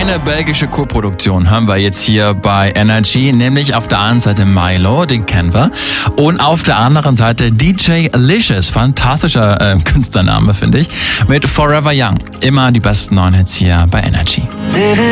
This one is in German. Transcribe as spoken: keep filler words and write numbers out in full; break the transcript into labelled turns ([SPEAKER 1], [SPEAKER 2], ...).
[SPEAKER 1] Eine belgische Co-Produktion haben wir jetzt hier bei Energy, nämlich auf der einen Seite Milo, den kennen wir, und auf der anderen Seite D J Licious, fantastischer äh, Künstlername, finde ich, mit Forever Young. Immer die besten neuen Hits hier bei Energy.